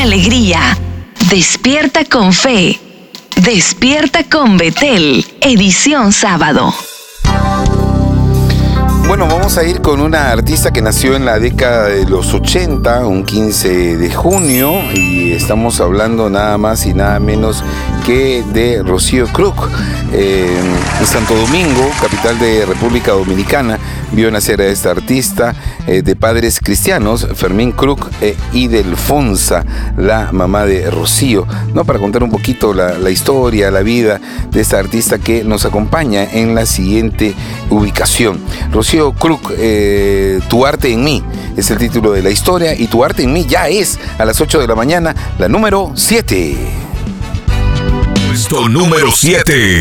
alegría. Despierta con fe. Despierta con Betel, edición sábado. Bueno, vamos a ir con una artista que nació en la década de los 80, un 15 de junio, y estamos hablando nada más y nada menos que de Rocío Kruk. En Santo Domingo, capital de República Dominicana, vio nacer a esta artista de padres cristianos, Fermín Kruk e Idelfonsa, la mamá de Rocío, ¿no? Para contar un poquito la historia, la vida de esta artista que nos acompaña en la siguiente ubicación. Rocío Kruk, Tu arte en mí es el título de la historia, y Tu arte en mí ya es a las 8 de la mañana, la número 7. Puesto número 7.